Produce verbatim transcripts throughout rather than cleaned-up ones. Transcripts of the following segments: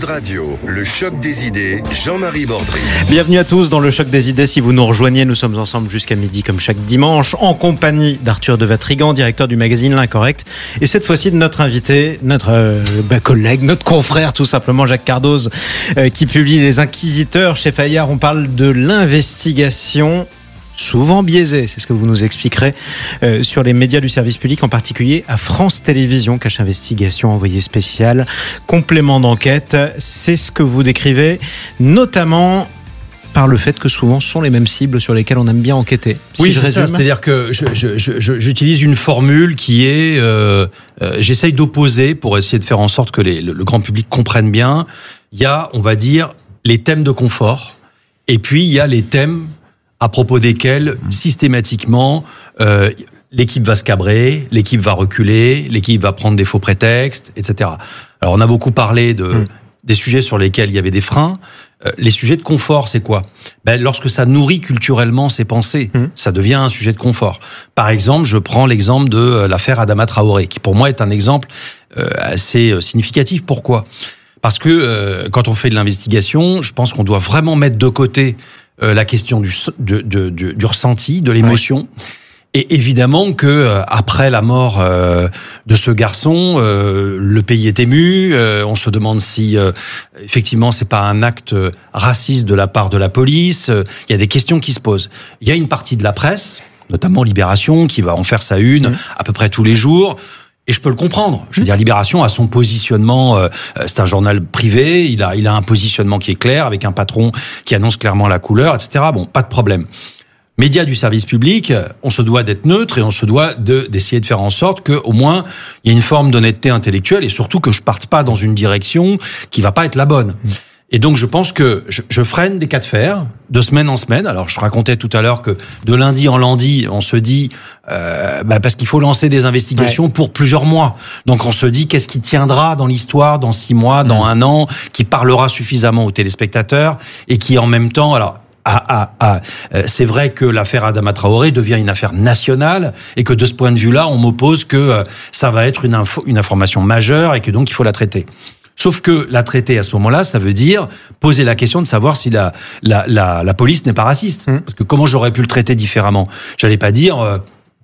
Sud Radio, le choc des idées, Jean-Marie Bordry. Bienvenue à tous dans le choc des idées. Si vous nous rejoignez, nous sommes ensemble jusqu'à midi comme chaque dimanche, en compagnie d'Arthur de Vatrigan, directeur du magazine L'Incorrect. Et cette fois-ci de notre invité, notre euh, bah, collègue, notre confrère tout simplement, Jacques Cardoz, euh, qui publie Les Inquisiteurs chez Fayard. On parle de l'investigation souvent biaisée, c'est ce que vous nous expliquerez, euh, sur les médias du service public, en particulier à France Télévisions, Cache Investigation, envoyé spécial, complément d'enquête. C'est ce que vous décrivez, notamment par le fait que souvent ce sont les mêmes cibles sur lesquelles on aime bien enquêter. Si oui, je c'est résume. ça. C'est-à-dire que je, je, je, j'utilise une formule qui est, euh, euh, j'essaye d'opposer pour essayer de faire en sorte que les, le, le grand public comprenne bien. Il y a, on va dire, les thèmes de confort, et puis il y a les thèmes à propos desquels, systématiquement, euh, l'équipe va se cabrer, l'équipe va reculer, l'équipe va prendre des faux prétextes, et cetera. Alors, on a beaucoup parlé de, mmh. des sujets sur lesquels il y avait des freins. Euh, les sujets de confort, c'est quoi ? Ben, lorsque ça nourrit culturellement ses pensées, mmh. ça devient un sujet de confort. Par exemple, je prends l'exemple de euh, l'affaire Adama Traoré, qui pour moi est un exemple euh, assez significatif. Pourquoi ? Parce que euh, quand on fait de l'investigation, je pense qu'on doit vraiment mettre de côté Euh, la question du, de, de, de, du ressenti, de l'émotion. Ouais. Et évidemment que euh, après la mort euh, de ce garçon, euh, le pays est ému. Euh, on se demande si euh, effectivement c'est pas un acte raciste de la part de la police. Il euh, y a des questions qui se posent. Il y a une partie de la presse, notamment Libération, qui va en faire sa une mmh. à peu près tous les jours. Et je peux le comprendre. Je veux dire, Libération a son positionnement. Euh, c'est un journal privé. Il a, il a un positionnement qui est clair, avec un patron qui annonce clairement la couleur, et cetera. Bon, pas de problème. Médias du service public, on se doit d'être neutre et on se doit de, d'essayer de faire en sorte que, au moins, il y ait une forme d'honnêteté intellectuelle et surtout que je parte pas dans une direction qui va pas être la bonne. Et donc, je pense que je, je freine des cas de fer de semaine en semaine. Alors, je racontais tout à l'heure que de lundi en lundi, on se dit, euh, bah parce qu'il faut lancer des investigations ouais. pour plusieurs mois. Donc, on se dit, qu'est-ce qui tiendra dans l'histoire, dans six mois, dans mmh. un an, qui parlera suffisamment aux téléspectateurs et qui, en même temps, alors, Ah, ah, ah. Euh, c'est vrai que l'affaire Adama Traoré devient une affaire nationale et que de ce point de vue-là, on m'oppose que euh, ça va être une, info, une information majeure et que donc il faut la traiter. Sauf que la traiter à ce moment-là, ça veut dire poser la question de savoir si la, la, la, la police n'est pas raciste. Mmh. Parce que comment j'aurais pu le traiter différemment ? J'allais pas dire... Euh,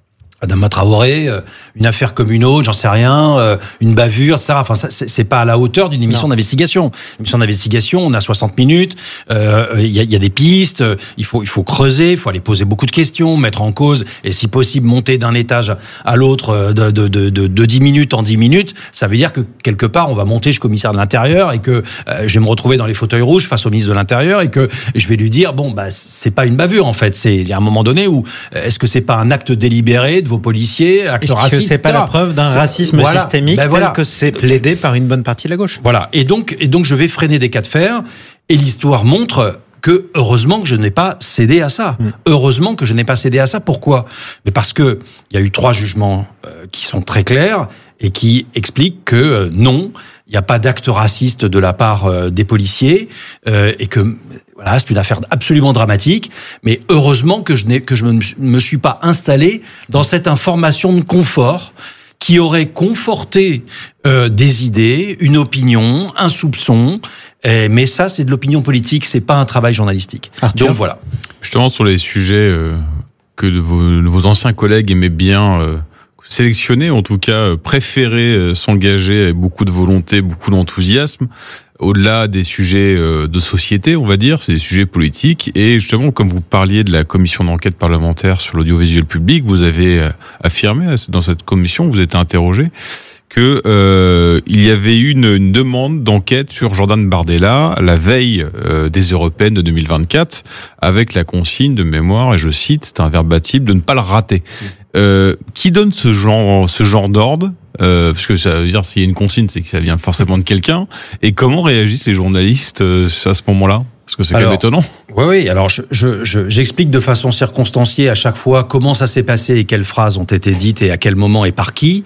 Adama Traoré, une affaire comme une autre, j'en sais rien, une bavure, et cetera. Enfin, ça, c'est pas à la hauteur d'une émission non. d'investigation. Une émission d'investigation, on a soixante minutes, il euh, y, a, y a des pistes, il faut, il faut creuser, il faut aller poser beaucoup de questions, mettre en cause, et si possible monter d'un étage à l'autre de, de, de, de, de dix minutes en dix minutes. Ça veut dire que quelque part, on va monter chez le commissaire de l'Intérieur et que euh, je vais me retrouver dans les fauteuils rouges face au ministre de l'Intérieur et que je vais lui dire, bon, bah, c'est pas une bavure en fait. C'est, il y a un moment donné où, est-ce que c'est pas un acte délibéré vos policiers, actes racistes. Est-ce que c'est pas la preuve d'un c'est, racisme voilà. systémique ben tel voilà. que c'est plaidé par une bonne partie de la gauche ? Voilà. Et donc, et donc, je vais freiner des cas de fer. Et l'histoire montre que heureusement que je n'ai pas cédé à ça. Mmh. Heureusement que je n'ai pas cédé à ça. Pourquoi ? Mais parce que il y a eu trois jugements euh, qui sont très clairs et qui expliquent que euh, non, il n'y a pas d'acte raciste de la part euh, des policiers euh, et que voilà, c'est une affaire absolument dramatique. Mais heureusement que je n'ai que je ne me suis pas installé dans cette information de confort qui aurait conforté euh, des idées, une opinion, un soupçon. Et, mais ça, c'est de l'opinion politique, c'est pas un travail journalistique. Arthur. Donc voilà. Justement sur les sujets euh, que vos, vos anciens collègues aimaient bien. Euh, sélectionner, en tout cas préférer euh, s'engager avec beaucoup de volonté, beaucoup d'enthousiasme, au-delà des sujets euh, de société, on va dire, c'est des sujets politiques. Et justement, comme vous parliez de la commission d'enquête parlementaire sur l'audiovisuel public, vous avez euh, affirmé dans cette commission, vous êtes interrogé, que euh, il y avait eu une, une demande d'enquête sur Jordan Bardella la veille euh, des européennes de deux mille vingt-quatre, avec la consigne de mémoire, et je cite, c'est un verbatim, de ne pas le rater. Euh, qui donne ce genre, ce genre d'ordre ? Euh, parce que ça veut dire s'il y a une consigne, c'est que ça vient forcément de quelqu'un. Et comment réagissent les journalistes euh, à ce moment-là ? Parce que c'est quand même étonnant. Oui, oui. Alors, je, je, je, j'explique de façon circonstanciée à chaque fois comment ça s'est passé et quelles phrases ont été dites et à quel moment et par qui.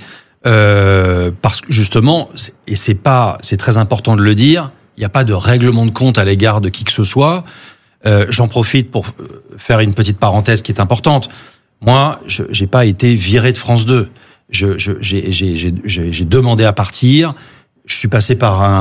Euh, parce que justement, et c'est pas, c'est très important de le dire, il n'y a pas de règlement de compte à l'égard de qui que ce soit. Euh, j'en profite pour faire une petite parenthèse qui est importante. Moi, je j'ai pas été viré de France deux. Je, je, j'ai, j'ai, j'ai, j'ai demandé à partir. Je suis passé par un,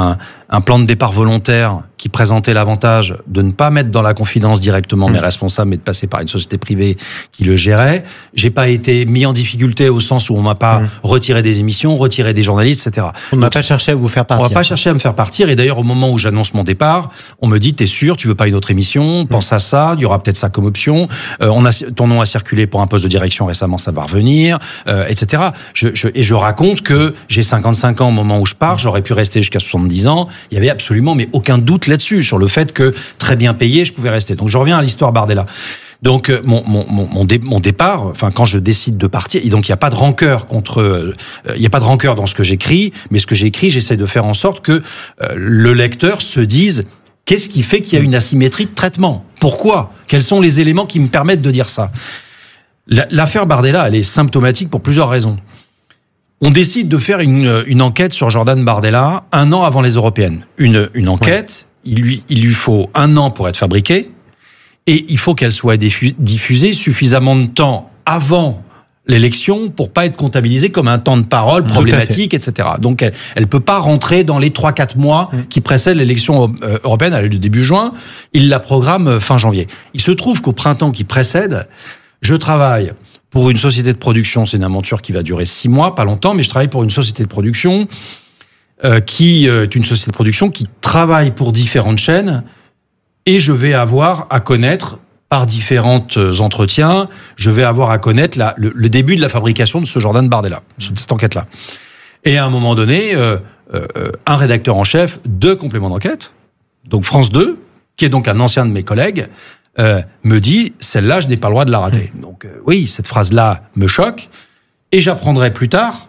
un plan de départ volontaire qui présentait l'avantage de ne pas mettre dans la confidence directement mes responsables, mais de passer par une société privée qui le gérait. J'ai pas été mis en difficulté au sens où on m'a pas mmh. retiré des émissions, retiré des journalistes, et cetera. On n'a pas cherché à vous faire partir. On n'a pas cherché à me faire partir. Et d'ailleurs, au moment où j'annonce mon départ, on me dit, t'es sûr, tu veux pas une autre émission? Pense mmh. à ça, il y aura peut-être ça comme option. Euh, on a, ton nom a circulé pour un poste de direction récemment, ça va revenir, euh, et cetera. Je, je, et je raconte que j'ai cinquante-cinq ans au moment où je pars, j'aurais pu rester jusqu'à soixante-dix ans. Il y avait absolument mais aucun doute là-dessus, sur le fait que très bien payé, je pouvais rester. Donc je reviens à l'histoire Bardella. Donc mon mon mon, dé, mon départ, enfin quand je décide de partir, et donc il y a pas de rancœur contre, euh, il y a pas de rancœur dans ce que j'écris, mais ce que j'écris, j'essaie de faire en sorte que euh, le lecteur se dise qu'est-ce qui fait qu'il y a une asymétrie de traitement? Pourquoi? Quels sont les éléments qui me permettent de dire ça? L'affaire Bardella, elle est symptomatique pour plusieurs raisons. On décide de faire une, une enquête sur Jordan Bardella un an avant les européennes. Une, une enquête, ouais. il, lui, il lui faut un an pour être fabriquée et il faut qu'elle soit diffusée suffisamment de temps avant l'élection pour pas être comptabilisée comme un temps de parole problématique, et cetera. Donc elle, elle peut pas rentrer dans les trois quatre mois mmh. qui précèdent l'élection européenne, elle a lieu début juin, il la programme fin janvier. Il se trouve qu'au printemps qui précède, je travaille pour une société de production, c'est une aventure qui va durer six mois, pas longtemps, mais je travaille pour une société de production euh, qui euh, est une société de production qui travaille pour différentes chaînes et je vais avoir à connaître par différents entretiens, je vais avoir à connaître la, le, le début de la fabrication de ce Jordan Bardella, de cette enquête-là. Et à un moment donné, euh, euh, un rédacteur en chef de complément d'enquête, donc France deux, qui est donc un ancien de mes collègues, Euh, me dit, celle-là, je n'ai pas le droit de la rater. Donc euh, oui, cette phrase-là me choque, et j'apprendrai plus tard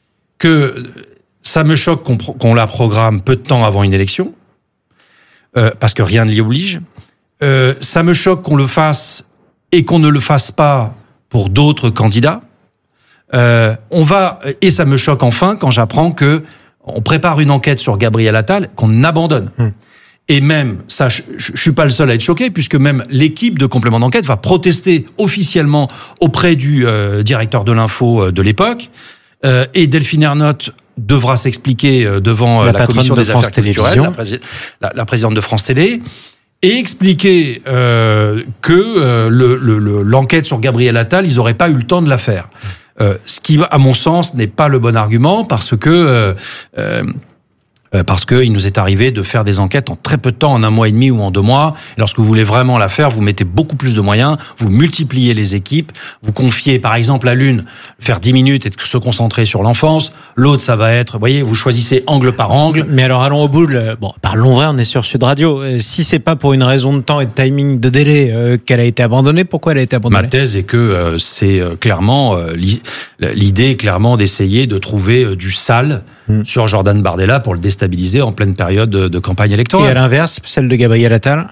que ça me choque qu'on, qu'on la programme peu de temps avant une élection, euh, parce que rien ne l'y oblige. Euh, ça me choque qu'on le fasse et qu'on ne le fasse pas pour d'autres candidats. Euh, on va, et ça me choque enfin quand j'apprends que on prépare une enquête sur Gabriel Attal qu'on abandonne. Hum. Et même, ça, je, je suis pas le seul à être choqué, puisque même l'équipe de complément d'enquête va protester officiellement auprès du euh, directeur de l'info euh, de l'époque, euh, et Delphine Ernotte devra s'expliquer euh, devant euh, la, la commission des affaires culturelles, la, prési- la, la présidente de France Télé, et expliquer euh, que euh, le, le, le, l'enquête sur Gabriel Attal, ils auraient pas eu le temps de la faire. Euh, ce qui, à mon sens, n'est pas le bon argument, parce que euh, euh, parce qu'il nous est arrivé de faire des enquêtes en très peu de temps, en un mois et demi ou en deux mois. Et lorsque vous voulez vraiment la faire, vous mettez beaucoup plus de moyens, vous multipliez les équipes, vous confiez par exemple à l'une faire dix minutes et se concentrer sur l'enfance, l'autre ça va être, vous voyez, vous choisissez angle par angle. Mais alors allons au bout, le... bon, parlons vrai, on est sur Sud Radio. Euh, si c'est pas pour une raison de temps et de timing, de délai euh, qu'elle a été abandonnée, pourquoi elle a été abandonnée? Ma thèse est que euh, c'est euh, clairement, euh, l'idée est clairement d'essayer de trouver euh, du sale Mmh. sur Jordan Bardella pour le déstabiliser en pleine période de, de campagne électorale. Et à l'inverse, celle de Gabriel Attal?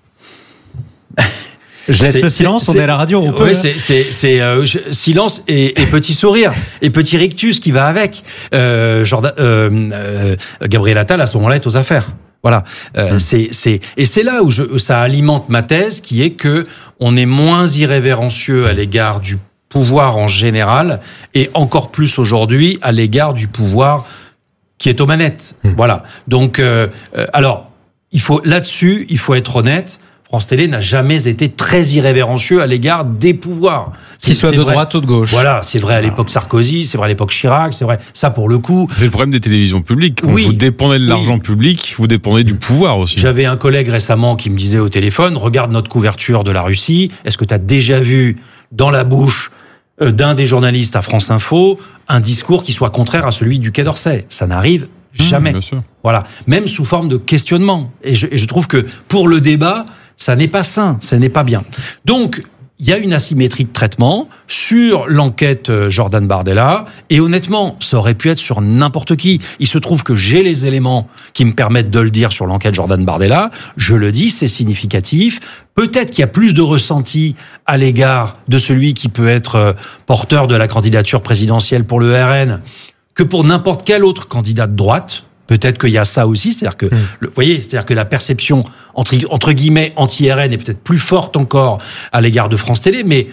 Je laisse c'est, le silence, c'est, on est à la radio, on peut. Oui, c'est, c'est, c'est euh, je, silence et, et petit sourire, et petit rictus qui va avec. Euh, Jordan, euh, euh, Gabriel Attal, à ce moment-là, est aux affaires. Voilà. Euh, mmh. c'est, c'est, et c'est là où je, ça alimente ma thèse, qui est que on est moins irrévérencieux à l'égard du pouvoir en général, et encore plus aujourd'hui à l'égard du pouvoir qui est aux manettes. Mmh. Voilà. Donc, euh, euh, alors, il faut là-dessus, il faut être honnête. France Télé n'a jamais été très irrévérencieux à l'égard des pouvoirs. Qu'ils soient de vrai. droite ou de gauche. Voilà, c'est vrai à l'époque Sarkozy, c'est vrai à l'époque Chirac, c'est vrai. Ça, pour le coup... C'est le problème des télévisions publiques. Quand oui, vous dépendez de l'argent oui. public, vous dépendez du pouvoir aussi. J'avais un collègue récemment qui me disait au téléphone, regarde notre couverture de la Russie, est-ce que tu as déjà vu dans la bouche d'un des journalistes à France Info un discours qui soit contraire à celui du Quai d'Orsay? Ça n'arrive jamais. Mmh, bien sûr. Voilà, même sous forme de questionnement. Et je, et je trouve que pour le débat, ça n'est pas sain, ça n'est pas bien. Donc, il y a une asymétrie de traitement sur l'enquête Jordan Bardella, et honnêtement, ça aurait pu être sur n'importe qui. Il se trouve que j'ai les éléments qui me permettent de le dire sur l'enquête Jordan Bardella. Je le dis, c'est significatif. Peut-être qu'il y a plus de ressenti à l'égard de celui qui peut être porteur de la candidature présidentielle pour le R N que pour n'importe quel autre candidat de droite. Peut-être qu'il y a ça aussi, c'est-à-dire que, mmh. le, vous voyez, c'est-à-dire que la perception entre, entre guillemets anti-R N est peut-être plus forte encore à l'égard de France Télé, mais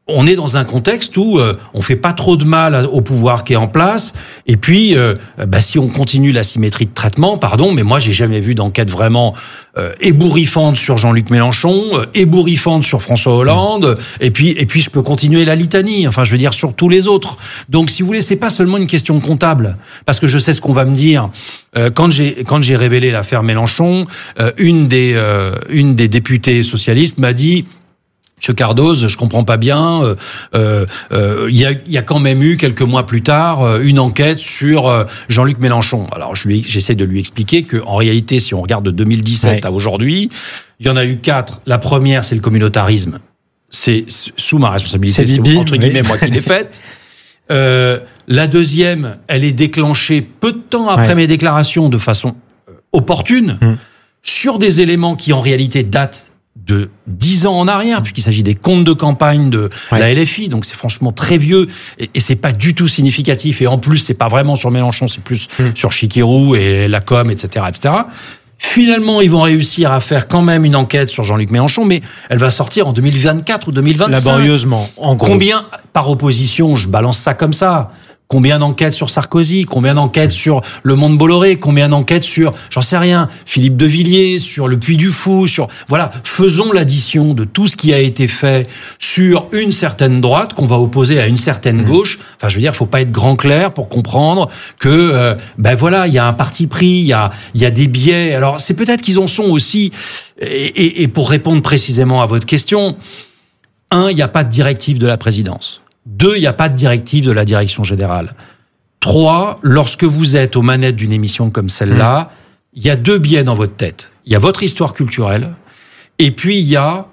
on est dans un contexte où euh, on fait pas trop de mal au pouvoir qui est en place. Et puis, euh, bah, si on continue la symétrie de traitement, pardon, mais moi, j'ai jamais vu d'enquête vraiment euh, ébouriffante sur Jean-Luc Mélenchon, euh, ébouriffante sur François Hollande. Et puis, et puis, je peux continuer la litanie. Enfin, je veux dire sur tous les autres. Donc, si vous voulez, c'est pas seulement une question comptable, parce que je sais ce qu'on va me dire. Euh, quand j'ai quand j'ai révélé l'affaire Mélenchon, euh, une des euh, une des députées socialistes m'a dit: Monsieur Cardoz, je comprends pas bien. Il euh, euh, y, a, y a quand même eu quelques mois plus tard euh, une enquête sur euh, Jean-Luc Mélenchon. Alors je lui, j'essaie de lui expliquer que en réalité, si on regarde de deux mille dix-sept ouais. à aujourd'hui, il y en a eu quatre. La première, c'est le communautarisme. C'est sous ma responsabilité, c'est, c'est entre guillemets oui. moi qui l'ai faite. Euh, la deuxième, elle est déclenchée peu de temps après ouais. mes déclarations, de façon opportune, mmh. sur des éléments qui en réalité datent de dix ans en arrière, puisqu'il s'agit des comptes de campagne de ouais. la L F I, donc c'est franchement très vieux, et, et c'est pas du tout significatif, et en plus, c'est pas vraiment sur Mélenchon, c'est plus mmh. sur Chikirou et la com, et cetera, et cetera. Finalement, ils vont réussir à faire quand même une enquête sur Jean-Luc Mélenchon, mais elle va sortir en deux mille vingt-quatre ou deux mille vingt-cinq. Laborieusement, en gros. Combien, par opposition, je balance ça comme ça, combien d'enquêtes sur Sarkozy, combien d'enquêtes sur le Monde Bolloré, combien d'enquêtes sur, j'en sais rien, Philippe de Villiers, sur le Puy du Fou, sur, voilà, faisons l'addition de tout ce qui a été fait sur une certaine droite qu'on va opposer à une certaine gauche. Enfin, je veux dire, faut pas être grand clair pour comprendre que, euh, ben voilà, il y a un parti pris, il y a, il y a des biais. Alors, c'est peut-être qu'ils en sont aussi, et, et, et pour répondre précisément à votre question, un, il n'y a pas de directive de la présidence. Deux, il n'y a pas de directive de la direction générale. Trois, lorsque vous êtes aux manettes d'une émission comme celle-là, il mmh. y a deux biais dans votre tête. Il y a votre histoire culturelle, et puis il y a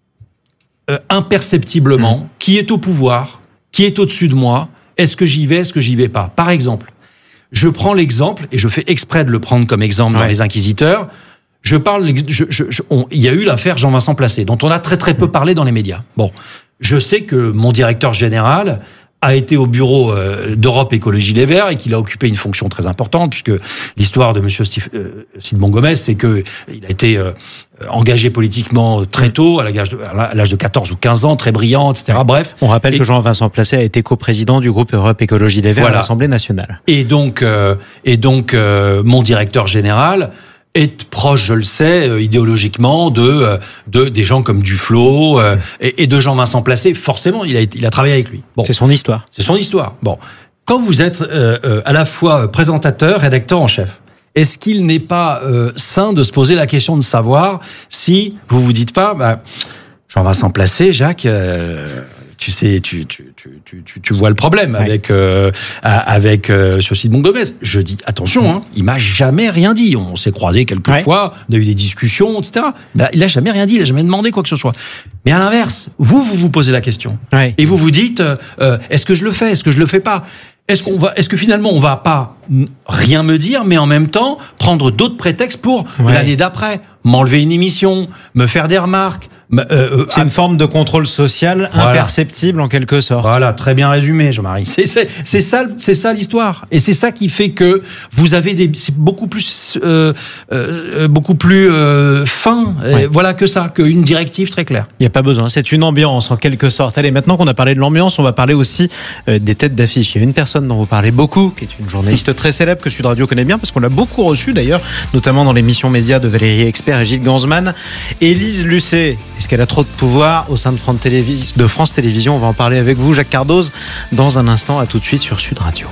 euh, imperceptiblement mmh. qui est au pouvoir, qui est au-dessus de moi, est-ce que j'y vais, est-ce que j'y vais pas. Par exemple, je prends l'exemple, et je fais exprès de le prendre comme exemple ouais. dans Les Inquisiteurs, je parle, je, je, je, on, il y a eu l'affaire Jean-Vincent Placé, dont on a très très peu mmh. parlé dans les médias. Bon. Je sais que mon directeur général a été au bureau euh, d'Europe Écologie Les Verts et qu'il a occupé une fonction très importante, puisque l'histoire de monsieur Steve, euh, Sidbon Gomez, c'est que il a été euh, engagé politiquement très tôt, à l'âge de, à l'âge de quatorze ou quinze ans, très brillant, et cetera. Bref. On rappelle et, que Jean-Vincent Placé a été coprésident du groupe Europe Écologie Les Verts voilà. à l'Assemblée nationale. Et donc, euh, et donc euh, mon directeur général est proche, je le sais, euh, idéologiquement de, de des gens comme Duflot euh, et, et de Jean-Vincent Placé. Forcément, il a il a travaillé avec lui. Bon, c'est son histoire. C'est son histoire. Bon, quand vous êtes euh, euh, à la fois présentateur, rédacteur en chef, est-ce qu'il n'est pas euh, sain de se poser la question de savoir si vous vous dites pas, bah, Jean-Vincent Placé, Jacques. Euh, Tu sais, tu tu tu tu tu vois le problème ouais. avec euh, avec euh, sur Sidbon Gomez. Je dis attention, hein, il m'a jamais rien dit. On s'est croisés quelques ouais. fois, on a eu des discussions, et cetera. Ben, il a jamais rien dit, il a jamais demandé quoi que ce soit. Mais à l'inverse, vous vous vous posez la question ouais. et vous vous dites euh, est-ce que je le fais, est-ce que je le fais pas? Est-ce qu'on va, est-ce que finalement on va pas rien me dire, mais en même temps prendre d'autres prétextes pour ouais. l'année d'après, m'enlever une émission, me faire des remarques? Euh, c'est une forme de contrôle social voilà. imperceptible en quelque sorte. Voilà, très bien résumé, Jean-Marie. C'est, c'est, c'est ça, c'est ça l'histoire, et c'est ça qui fait que vous avez des, c'est beaucoup plus, euh, euh, beaucoup plus euh, fin, ouais. et voilà que ça, qu'une directive très claire. Il n'y a pas besoin. C'est une ambiance en quelque sorte. Allez, maintenant qu'on a parlé de l'ambiance, on va parler aussi euh, des têtes d'affiche. Il y a une personne dont vous parlez beaucoup, qui est une journaliste très célèbre que Sud Radio connaît bien, parce qu'on l'a beaucoup reçue d'ailleurs, notamment dans l'émission média de Valérie Expert et Gilles Gansman. Élise Lucet. Est-ce qu'elle a trop de pouvoir au sein de France Télévisions, de France Télévisions? On va en parler avec vous, Jacques Cardoz, dans un instant. À tout de suite sur Sud Radio.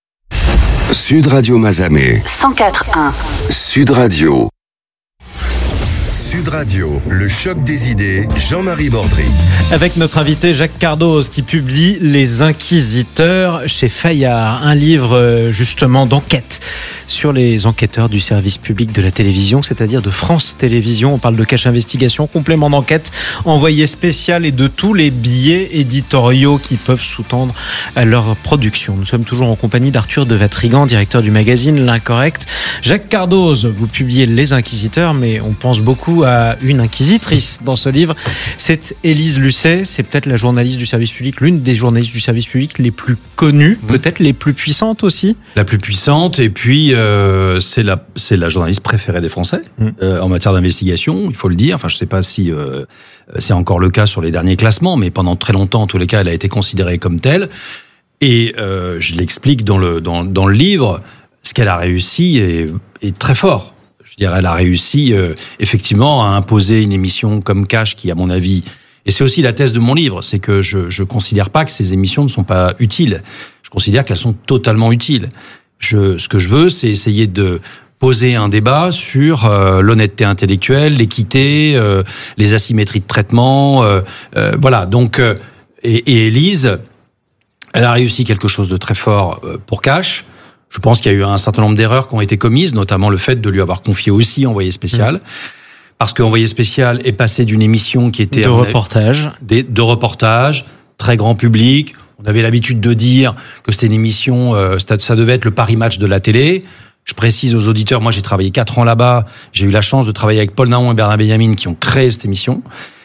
Sud Radio Mazamet. cent quatre virgule un. Sud Radio. Sud Radio, le choc des idées, Jean-Marie Bordry. Avec notre invité Jacques Cardoz qui publie Les Inquisiteurs chez Fayard, un livre justement d'enquête sur les enquêteurs du service public de la télévision, c'est-à-dire de France Télévisions. On parle de cache investigation, complément d'enquête, envoyé spécial et de tous les biais éditoriaux qui peuvent sous-tendre à leur production. Nous sommes toujours en compagnie d'Arthur de Vatrigan, directeur du magazine L'Incorrect. Jacques Cardoz, vous publiez Les Inquisiteurs, mais on pense beaucoup à une inquisitrice dans ce livre. C'est Élise Lucet, c'est peut-être la journaliste du service public, l'une des journalistes du service public les plus connues, mmh. peut-être les plus puissantes aussi. La plus puissante, et puis euh, c'est la c'est la journaliste préférée des Français mmh. euh, en matière d'investigation, il faut le dire. Enfin, je sais pas si euh, c'est encore le cas sur les derniers classements, mais pendant très longtemps, en tous les cas, elle a été considérée comme telle. Et euh, je l'explique dans le dans dans le livre. Ce qu'elle a réussi est, est très fort. Je dirais, elle a réussi euh, effectivement à imposer une émission comme Cash, qui, à mon avis, et c'est aussi la thèse de mon livre, c'est que je je considère pas que ces émissions ne sont pas utiles. Je considère qu'elles sont totalement utiles. Je, ce que je veux, c'est essayer de poser un débat sur euh, l'honnêteté intellectuelle, l'équité, euh, les asymétries de traitement. Euh, euh, voilà. Donc, euh, et, et Élise, elle a réussi quelque chose de très fort euh, pour Cash. Je pense qu'il y a eu un certain nombre d'erreurs qui ont été commises, notamment le fait de lui avoir confié aussi Envoyé spécial. Mmh. Parce que Envoyé spécial est passé d'une émission qui était... De reportage. Des, de reportage, très grand public. On avait l'habitude de dire que c'était une émission, euh, ça devait être le Paris Match de la télé. Je précise aux auditeurs, moi j'ai travaillé quatre ans là-bas. J'ai eu la chance de travailler avec Paul Naon et Bernard Benjamin qui ont créé cette émission.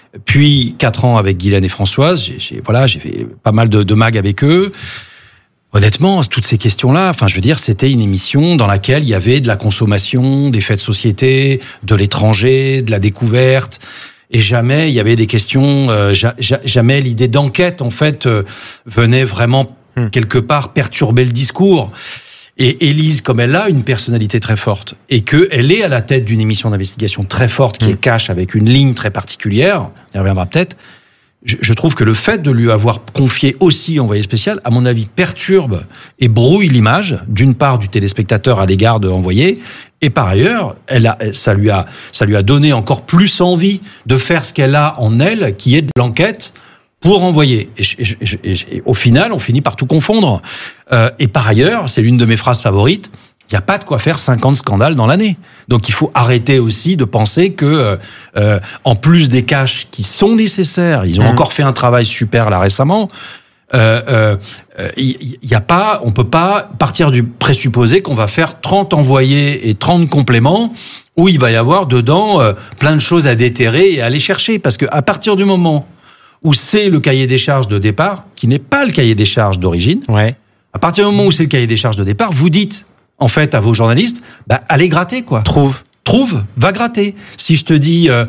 Puis quatre ans avec Guylaine et Françoise. J'ai, j'ai, voilà, j'ai fait pas mal de, de mag avec eux. Honnêtement, toutes ces questions-là, enfin, je veux dire, c'était une émission dans laquelle il y avait de la consommation, des faits de société, de l'étranger, de la découverte, et jamais il y avait des questions, euh, ja, ja, jamais l'idée d'enquête, en fait, euh, venait vraiment mmh. quelque part perturber le discours. Et Élise, comme elle a une personnalité très forte, et qu'elle est à la tête d'une émission d'investigation très forte, qui mmh. est Cash, avec une ligne très particulière, on y reviendra peut-être, je trouve que le fait de lui avoir confié aussi Envoyé spécial, à mon avis, perturbe et brouille l'image, d'une part, du téléspectateur à l'égard de Envoyé, et par ailleurs, elle a, ça lui a, ça lui a donné encore plus envie de faire ce qu'elle a en elle, qui est de l'enquête pour Envoyé. Et, et, et, et, et au final, on finit par tout confondre. Euh, et par ailleurs, c'est l'une de mes phrases favorites, il n'y a pas de quoi faire cinquante scandales dans l'année. Donc il faut arrêter aussi de penser que, euh, en plus des Cash qui sont nécessaires, ils ont mmh. encore fait un travail super là récemment, euh, euh, il y a pas, on peut pas partir du présupposé qu'on va faire trente envoyés et trente compléments où il va y avoir dedans euh, plein de choses à déterrer et à aller chercher. Parce que à partir du moment où c'est le cahier des charges de départ, qui n'est pas le cahier des charges d'origine, ouais. à partir du moment où c'est le cahier des charges de départ, vous dites en fait, à vos journalistes, bah, allez gratter, quoi. Trouve. Trouve, va gratter. Si je te dis, euh,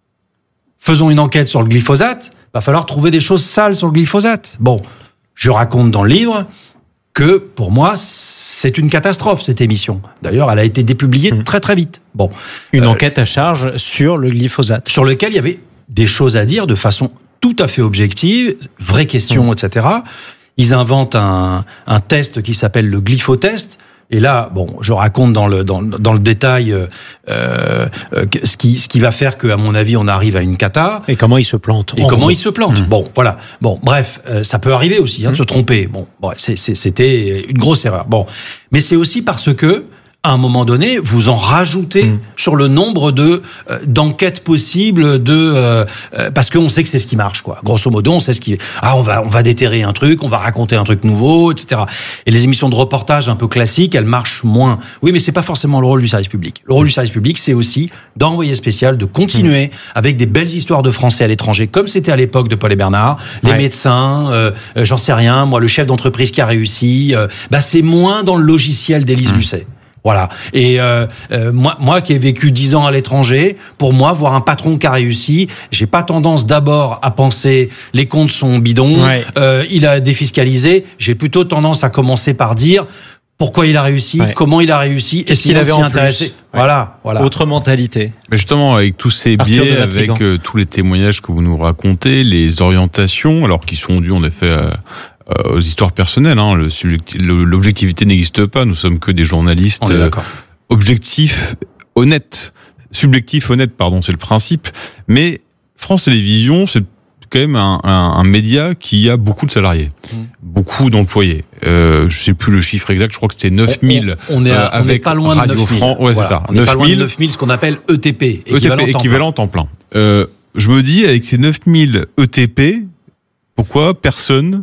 faisons une enquête sur le glyphosate, va falloir trouver des choses sales sur le glyphosate. Bon, je raconte dans le livre que, pour moi, c'est une catastrophe, cette émission. D'ailleurs, elle a été dépubliée mmh. très, très vite. Bon. Une euh, enquête à charge sur le glyphosate. Sur lequel il y avait des choses à dire de façon tout à fait objective, vraies questions, mmh. et cetera. Ils inventent un, un test qui s'appelle le glyphotest. Et là, bon, je raconte dans le dans, dans le détail euh, euh, ce qui ce qui va faire que, à mon avis, on arrive à une cata. Et comment il se plante. Et comment gros. il se plante. Mmh. Bon, voilà. Bon, bref, euh, ça peut arriver aussi hein, mmh. de se tromper. Bon, bon c'est, c'est, c'était une grosse erreur. Bon, mais c'est aussi parce que, à un moment donné, vous en rajoutez mmh. sur le nombre de euh, d'enquêtes possibles, de euh, euh, parce qu'on sait que c'est ce qui marche, quoi. Grosso modo, on sait ce qui ah on va on va déterrer un truc, on va raconter un truc nouveau, et cetera. Et les émissions de reportage un peu classiques, elles marchent moins. Oui, mais c'est pas forcément le rôle du service public. Le rôle du service public, c'est aussi d'envoyer spécial, de continuer mmh. avec des belles histoires de Français à l'étranger, comme c'était à l'époque de Paul et Bernard, les ouais. médecins, euh, euh, j'en sais rien, moi le chef d'entreprise qui a réussi. Euh, bah c'est moins dans le logiciel d'Élise mmh. Lucet. Voilà. Et euh, euh, moi, moi qui ai vécu dix ans à l'étranger, pour moi, voir un patron qui a réussi, j'ai pas tendance d'abord à penser les comptes sont bidons, ouais. euh, il a défiscalisé. J'ai plutôt tendance à commencer par dire pourquoi il a réussi, ouais. comment il a réussi, qu'est-ce qu'il avait en intéressé. Ouais. Voilà, voilà. Autre mentalité. Mais justement, avec tous ces biais, avec euh, tous les témoignages que vous nous racontez, les orientations, alors qui sont dues en effet à Euh, aux histoires personnelles, hein. Le subjecti- le, l'objectivité n'existe pas. Nous sommes que des journalistes euh, objectifs, honnêtes, subjectifs, honnêtes, pardon, c'est le principe. Mais France Télévisions, c'est quand même un, un, un média qui a beaucoup de salariés, mmh. beaucoup d'employés. Euh, je sais plus le chiffre exact. Je crois que c'était neuf mille. On, on est, à, euh, avec on est pas loin Radio de neuf mille. Fran- ouais, voilà. c'est ça. On est pas loin de neuf mille, ce qu'on appelle E T P, équivalent, E T P, équivalent temps plein. Euh, je me dis, avec ces neuf mille E T P, pourquoi personne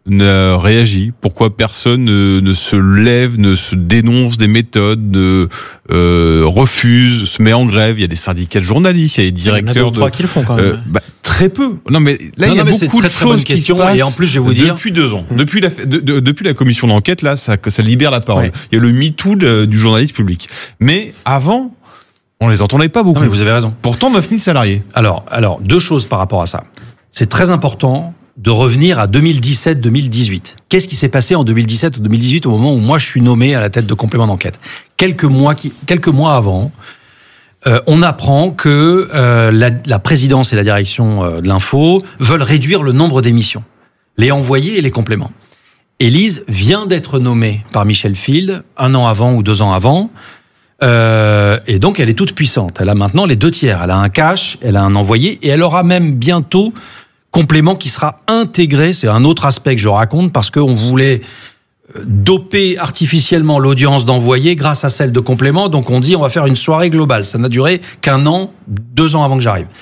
n'a réagi? Pourquoi personne ne, ne se lève, ne se dénonce des méthodes, ne euh, refuse, se met en grève? Il y a des syndicats de journalistes, il y a des directeurs. Il y en a deux ou trois qui le font quand même. Euh, bah, très peu. Non, mais là, non, il y a non, beaucoup très, de très choses qui question, se passent. Et en plus, je vais vous dire. Depuis deux ans. Mmh. Depuis, la, de, de, depuis la commission d'enquête, là, ça, ça libère la parole. Ouais. Il y a le MeToo de, du journaliste public. Mais avant, on les entendait pas beaucoup. Non, mais vous avez raison. Pourtant, neuf mille salariés. Alors, alors, deux choses par rapport à ça. C'est très important de revenir à deux mille dix-sept deux mille dix-huit. Qu'est-ce qui s'est passé en deux mille dix-sept ou deux mille dix-huit au moment où moi je suis nommé à la tête de complément d'enquête? Quelques mois, qui, quelques mois avant, euh, on apprend que euh, la, la présidence et la direction euh, de l'info veulent réduire le nombre d'émissions, les envoyés et les compléments. Élise vient d'être nommée par Michel Field un an avant ou deux ans avant. Euh, et donc elle est toute puissante. Elle a maintenant les deux tiers. Elle a un cash, elle a un envoyé et elle aura même bientôt complément qui sera intégré. C'est un autre aspect que je raconte parce qu'on voulait doper artificiellement l'audience d'envoyé grâce à celle de complément. Donc on dit on va faire une soirée globale. Ça n'a duré qu'un an, deux ans avant que j'arrive.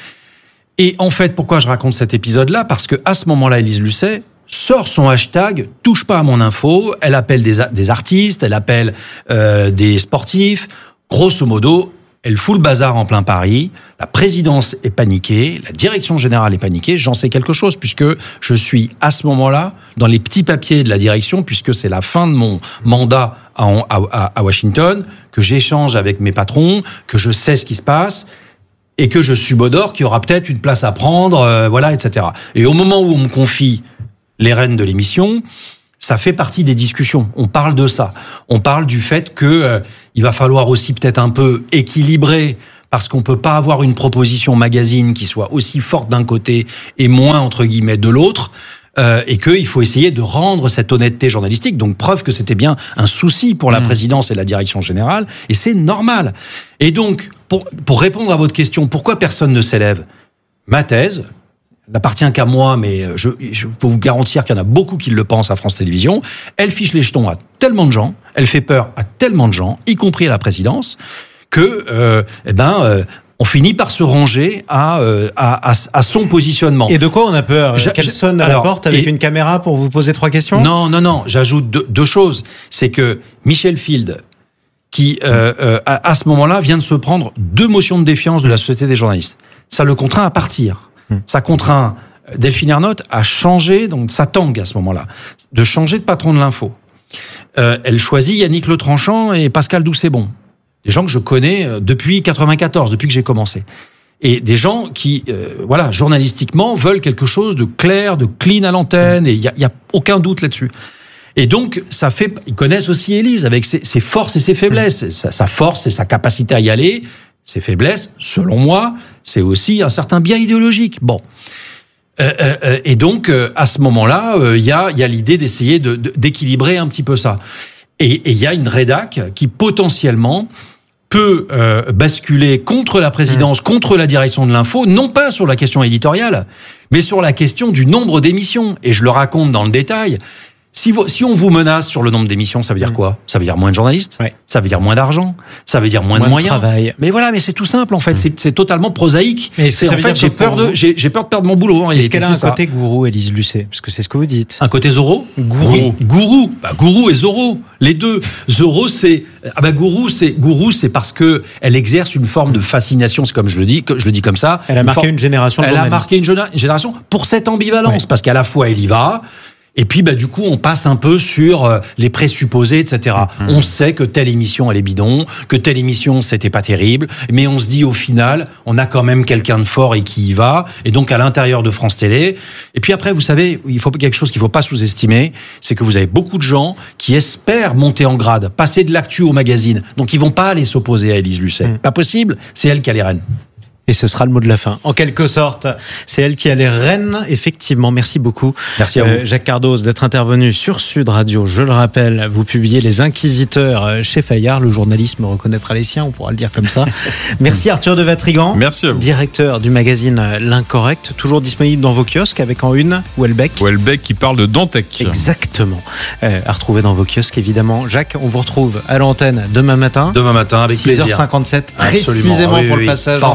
Et en fait, pourquoi je raconte cet épisode-là? Parce que à ce moment-là, Élise Lucet sort son hashtag « touche pas à mon info », elle appelle des, des artistes, elle appelle euh, des sportifs. Grosso modo, elle fout le bazar en plein Paris, la présidence est paniquée, la direction générale est paniquée, j'en sais quelque chose puisque je suis à ce moment-là dans les petits papiers de la direction puisque c'est la fin de mon mandat à, à, à Washington, que j'échange avec mes patrons, que je sais ce qui se passe et que je subodore qu'il y aura peut-être une place à prendre, euh, voilà, et cetera. Et au moment où on me confie les rênes de l'émission, ça fait partie des discussions. On parle de ça. On parle du fait que euh, il va falloir aussi peut-être un peu équilibrer parce qu'on peut pas avoir une proposition magazine qui soit aussi forte d'un côté et moins entre guillemets de l'autre. Euh, et qu'il faut essayer de rendre cette honnêteté journalistique. Donc preuve que c'était bien un souci pour la mmh. présidence et la direction générale. Et c'est normal. Et donc pour pour répondre à votre question, pourquoi personne ne s'élève? Ma thèse n'appartient qu'à moi, mais je, je peux vous garantir qu'il y en a beaucoup qui le pensent à France Télévisions. Elle fiche les jetons à tellement de gens, elle fait peur à tellement de gens, y compris à la présidence, que euh, eh ben, euh, on finit par se ranger à, euh, à, à, à son positionnement. Et de quoi on a peur? Qu'elle sonne à alors, la porte avec et, une caméra pour vous poser trois questions? Non, non, non. J'ajoute deux, deux choses. C'est que Michel Field, qui euh, euh, à, à ce moment-là vient de se prendre deux motions de défiance de la Société des journalistes, ça le contraint à partir. Ça contraint Delphine Ernotte à changer, donc sa tangue à ce moment-là, de changer de patron de l'info. Euh, elle choisit Yannick Letranchant et Pascal Doucet-Bon, des gens que je connais depuis quatre-vingt-quatorze, depuis que j'ai commencé. Et des gens qui, euh, voilà, journalistiquement, veulent quelque chose de clair, de clean à l'antenne, et il y a, y a aucun doute là-dessus. Et donc, ça fait, ils connaissent aussi Élise avec ses, ses forces et ses faiblesses. Sa, sa force, c'est sa capacité à y aller. Ses faiblesses, selon moi, c'est aussi un certain biais idéologique. Bon. Euh, euh, et donc, euh, à ce moment-là, il euh, y a, y a l'idée d'essayer de, de, d'équilibrer un petit peu ça. Et il y a une rédac qui, potentiellement, peut euh, basculer contre la présidence, mmh. contre la direction de l'info, non pas sur la question éditoriale, mais sur la question du nombre d'émissions. Et je le raconte dans le détail. Si, vous, si on vous menace sur le nombre d'émissions, ça veut dire quoi? Ça veut dire moins de journalistes, ouais. Ça veut dire moins d'argent, ça veut dire moins, moins de moyens. De travail. Mais voilà, mais c'est tout simple en fait, mmh. c'est, c'est totalement prosaïque. Mais c'est, en fait, j'ai peur, de, j'ai, j'ai peur de perdre mon boulot. Est-ce qu'elle a un ça. côté gourou, Élise Lucet? Parce que c'est ce que vous dites. Un côté Zorro? Gourou. Gourou. Bah, gourou et Zorro. Les deux. Zorro, c'est, ah bah, gourou, c'est, gourou, c'est parce que elle exerce une forme de fascination, c'est comme je le dis, je le dis comme ça. Elle a marqué une, forme, une génération de Elle a marqué une, une génération pour cette ambivalence, ouais. Parce qu'à la fois elle y va, et puis, bah, du coup, on passe un peu sur euh, les présupposés, et cetera. Mmh. On sait que telle émission, elle est bidon, que telle émission, c'était pas terrible, mais on se dit, au final, on a quand même quelqu'un de fort et qui y va, et donc à l'intérieur de France Télé. Et puis après, vous savez, il faut quelque chose qu'il faut pas sous-estimer, c'est que vous avez beaucoup de gens qui espèrent monter en grade, passer de l'actu au magazine, donc ils vont pas aller s'opposer à Élise Lucet. Mmh. Pas possible, c'est elle qui a les rênes. Et ce sera le mot de la fin. En quelque sorte, c'est elle qui a les rênes, effectivement. Merci beaucoup. Merci à vous. Euh, Jacques Cardoz, d'être intervenu sur Sud Radio. Je le rappelle, vous publiez Les Inquisiteurs chez Fayard. Le journalisme reconnaîtra les siens, on pourra le dire comme ça. Merci Arthur de Vatrigan. Merci à vous. Directeur du magazine L'Incorrect. Toujours disponible dans vos kiosques avec en une Houellebecq. Houellebecq qui parle de Dantec. Exactement. Euh, à retrouver dans vos kiosques, évidemment. Jacques, on vous retrouve à l'antenne demain matin. Demain matin, avec plaisir. six heures cinquante-sept, précisément oui, oui, pour oui, le passage oui. d'antenne.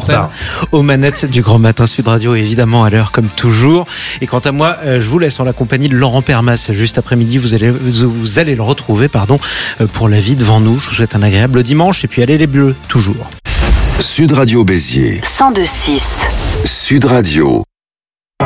aux manettes du Grand Matin Sud Radio, évidemment à l'heure comme toujours. Et quant à moi, je vous laisse en la compagnie de Laurent Permas. Juste après-midi, vous allez, vous allez le retrouver pardon, pour La vie devant nous. Je vous souhaite un agréable dimanche et puis allez les Bleus, toujours. Sud Radio Béziers. cent deux virgule six. Sud Radio.